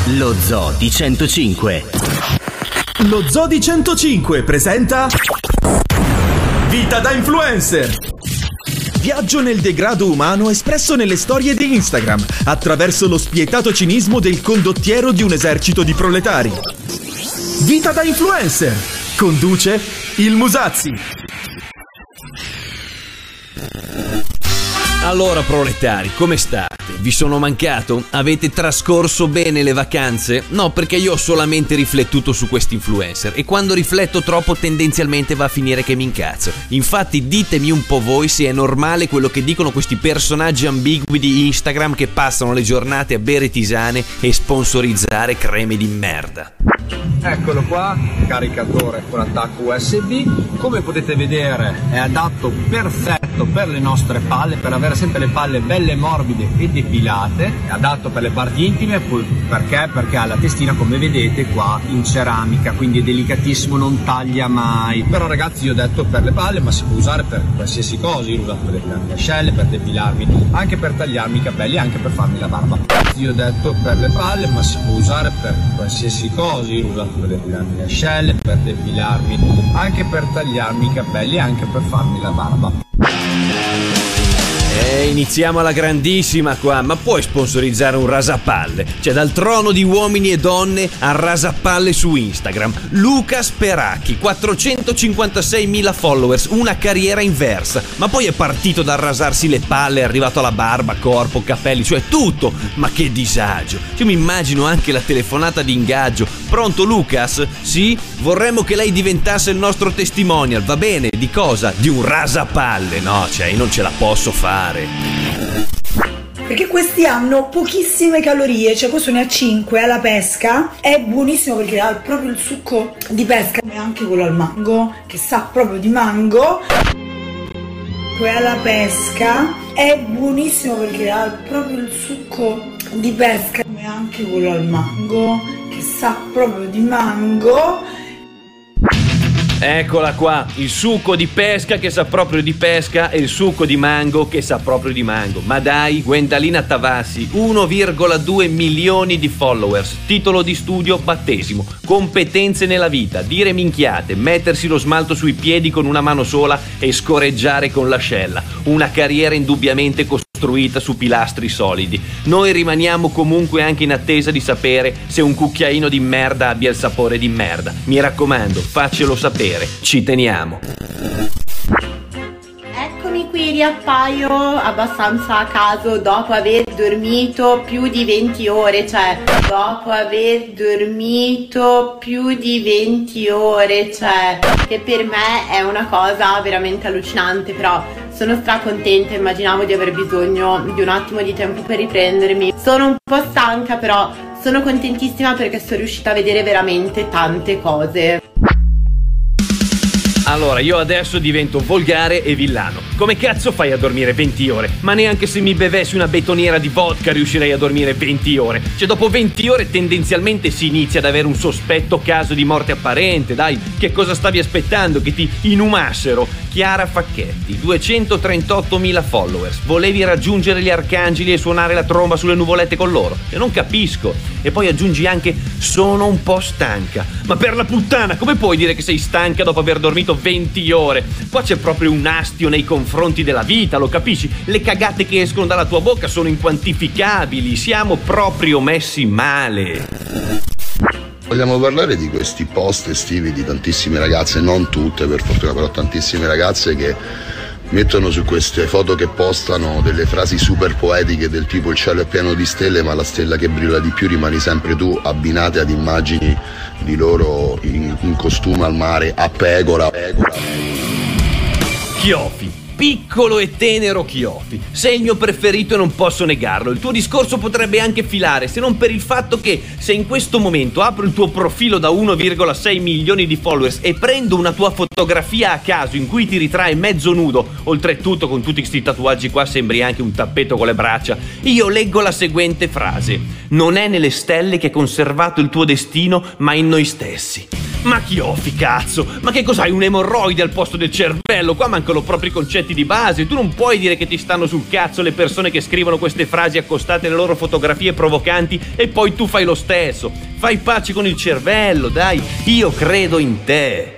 Lo Zoo di 105. Lo Zoo di 105 presenta Vita da influencer. Viaggio nel degrado umano espresso nelle storie di Instagram attraverso lo spietato cinismo del condottiero di un esercito di proletari. Vita da influencer. Conduce il Musazzi. Allora proletari, come state? Vi sono mancato? Avete trascorso bene le vacanze? No, perché io ho solamente riflettuto su questi influencer e quando rifletto troppo tendenzialmente va a finire che mi incazzo. Infatti ditemi un po' voi se è normale quello che dicono questi personaggi ambigui di Instagram che passano le giornate a bere tisane e sponsorizzare creme di merda. Eccolo qua, caricatore con attacco USB. Come potete vedere è adatto perfetto per le nostre palle, per avere sempre le palle belle morbide e depilate. È adatto per le parti intime, perché? Perché ha la testina, come vedete qua, in ceramica, quindi è delicatissimo, non taglia mai. Però ragazzi, io ho detto per le palle, ma si può usare per qualsiasi cosa. Io l'ho usato per depilarmi le ascelle, per depilarmi, anche per tagliarmi i capelli, anche per farmi la barba. Io ho detto per le palle, ma si può usare per qualsiasi cosa. Io l'ho usato per depilarmi le ascelle, per depilarmi, anche per tagliarmi i capelli, anche per farmi la barba. Iniziamo alla grandissima qua, ma puoi sponsorizzare un rasapalle? Cioè dal trono di uomini e donne a rasapalle su Instagram. Luca Speracchi, 456.000 followers, una carriera inversa, ma poi è partito dal rasarsi le palle, è arrivato alla barba, corpo, capelli, cioè tutto. Ma che disagio! Io mi immagino anche la telefonata di ingaggio. Pronto Lucas? Sì? Vorremmo che lei diventasse il nostro testimonial, va bene? Di cosa? Di un rasapalle? No, cioè io non ce la posso fare. Perché questi hanno pochissime calorie, cioè questo ne ha 5 alla pesca, è buonissimo perché ha proprio il succo di pesca e anche quello al mango, che sa proprio di mango. Quello alla pesca è buonissimo perché ha proprio il succo di pesca e anche quello al mango, che sa proprio di mango. Eccola qua, il succo di pesca che sa proprio di pesca e il succo di mango che sa proprio di mango. Ma dai, Gwendalina Tavassi, 1,2 milioni di followers, titolo di studio battesimo, competenze nella vita, dire minchiate, mettersi lo smalto sui piedi con una mano sola e scorreggiare con l'ascella, una carriera indubbiamente costruita su pilastri solidi. Noi rimaniamo comunque anche in attesa di sapere se un cucchiaino di merda abbia il sapore di merda. Mi raccomando, faccelo sapere, ci teniamo. Eccomi qui, riappaio abbastanza a caso dopo aver dormito più di 20 ore, cioè dopo aver dormito più di 20 ore, cioè che per me è una cosa veramente allucinante, però sono stracontenta, immaginavo di aver bisogno di un attimo di tempo per riprendermi. Sono un po' stanca, però sono contentissima perché sono riuscita a vedere veramente tante cose. Allora, io adesso divento volgare e villano. Come cazzo fai a dormire 20 ore? Ma neanche se mi bevessi una betoniera di vodka riuscirei a dormire 20 ore. Cioè, dopo 20 ore tendenzialmente si inizia ad avere un sospetto caso di morte apparente. Dai, che cosa stavi aspettando? Che ti inumassero? Chiara Facchetti, 238.000 followers. Volevi raggiungere gli arcangeli e suonare la tromba sulle nuvolette con loro? Io non capisco. E poi aggiungi anche, sono un po' stanca. Ma per la puttana, come puoi dire che sei stanca dopo aver dormito 20 ore? Qua c'è proprio un astio nei confronti della vita, lo capisci? Le cagate che escono dalla tua bocca sono inquantificabili, siamo proprio messi male. Vogliamo parlare di questi post estivi di tantissime ragazze, non tutte per fortuna, però tantissime ragazze che mettono su queste foto che postano delle frasi super poetiche del tipo il cielo è pieno di stelle ma la stella che brilla di più rimani sempre tu, abbinate ad immagini di loro in costume al mare a pecora. Chiofi, piccolo e tenero Chiofi, sei il mio preferito e non posso negarlo. Il tuo discorso potrebbe anche filare, se non per il fatto che se in questo momento apro il tuo profilo da 1,6 milioni di followers e prendo una tua fotografia a caso in cui ti ritrai mezzo nudo, oltretutto con tutti questi tatuaggi qua sembri anche un tappeto con le braccia, io leggo la seguente frase: non è nelle stelle che è conservato il tuo destino ma in noi stessi. Ma Chioffi, cazzo! Ma che cos'hai, un emorroide al posto del cervello? Qua mancano proprio i concetti di base. Tu non puoi dire che ti stanno sul cazzo le persone che scrivono queste frasi accostate alle loro fotografie provocanti e poi tu fai lo stesso. Fai pace con il cervello, dai. Io credo in te.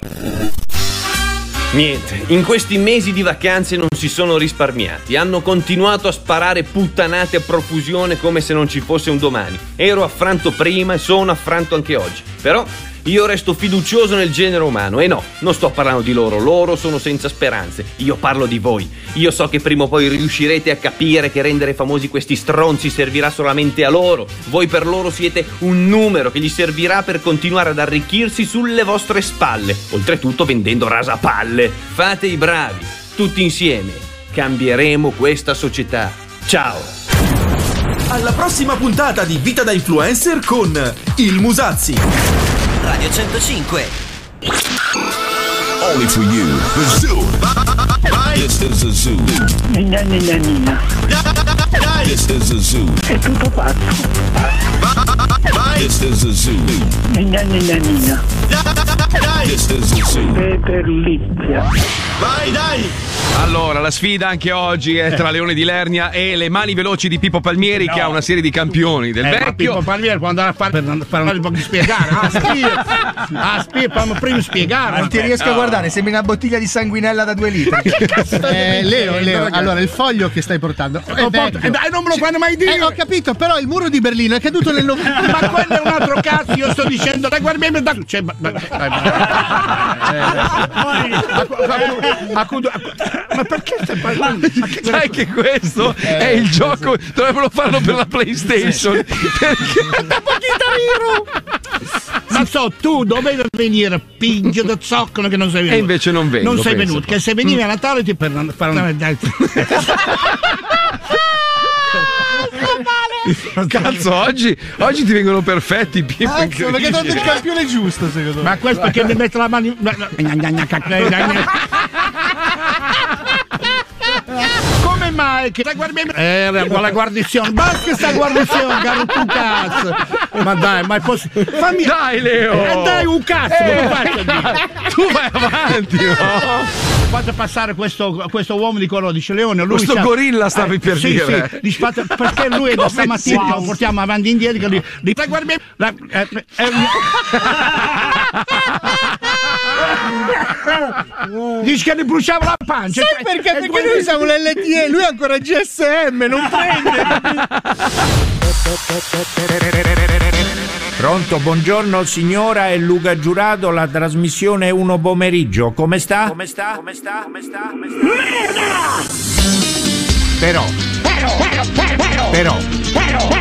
Niente, in questi mesi di vacanze non si sono risparmiati, hanno continuato a sparare puttanate a profusione come se non ci fosse un domani. Ero affranto prima e sono affranto anche oggi, però io resto fiducioso nel genere umano e no, non sto parlando di loro sono senza speranze, io parlo di voi. Io so che prima o poi riuscirete a capire che rendere famosi questi stronzi servirà solamente a loro. Voi per loro siete un numero che gli servirà per continuare ad arricchirsi sulle vostre spalle, oltretutto vendendo rasapalle. Fate i bravi, tutti insieme cambieremo questa società. Ciao! Alla prossima puntata di Vita da Influencer con il Musazzi. Radio 105. Only for you. The Zoo. This is the Zoo. Nina. This is the Zoo. È tutto pazzo. This is the Zoo. Nina. This is the Zoo. Peterlizia. Vai, dai! Allora, la sfida anche oggi è tra Leone di Lernia e le mani veloci di Pippo Palmieri, che ha una serie di campioni del vecchio. Pippo Palmieri può andare a fare per un po' di spiegare. Prima spiegare. Non ti riesco a guardare, sembri una bottiglia di sanguinella da 2 litri. Che cazzo Leo, allora il foglio che stai portando non me lo fanno mai dire. Ho capito, però il muro di Berlino è caduto nel 90. Ma quello è un altro cazzo, io sto dicendo, dai, guarda, ma perché stai parlando? Sai che questo è il gioco, dovrebbero farlo per la PlayStation. Perché Ma so, tu dovevi venire, piglio da zoccolo che non sei venuto. E invece non vengo. Non sei venuto, che se venivi a Natale ti per fare una... Cazzo, oggi ti vengono perfetti, Pippo. Cazzo, perché dato il campione giusto, secondo me. Ma questo perché mi mette la mano. Come mai che era la guarnizione? Basta sta guarnizione, caro tu cazzo. Ma dai, ma fammi. Dai, Leo! Dai un cazzo, come faccio a dire? Tu vai avanti, no? Fate passare questo uomo di colore, dice Leone. Lui questo gorilla stavi per dire. Sì, perché lui da stamattina lo portiamo avanti e indietro. Dice che ne bruciava la pancia. Sai perché? Perché noi siamo l'LTE, lui è ancora GSM, non prende. Pronto, buongiorno signora, è Luca Giurato, la trasmissione 1 pomeriggio. Come sta? Però